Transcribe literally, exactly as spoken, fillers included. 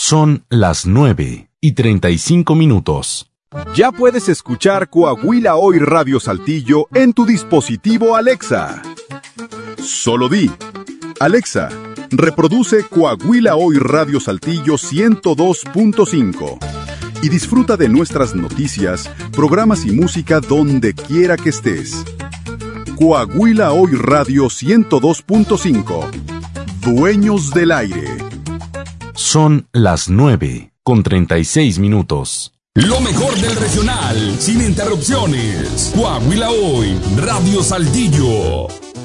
Son las nueve y treinta y cinco minutos. Ya puedes escuchar Coahuila Hoy Radio Saltillo en tu dispositivo Alexa. Solo di: Alexa, reproduce Coahuila Hoy Radio Saltillo ciento dos punto cinco y disfruta de nuestras noticias, programas y música donde quiera que estés. Coahuila Hoy Radio ciento dos punto cinco. Dueños del aire. Son las nueve con treinta y seis minutos. Lo mejor del regional, sin interrupciones. Coahuila Hoy, Radio Saltillo.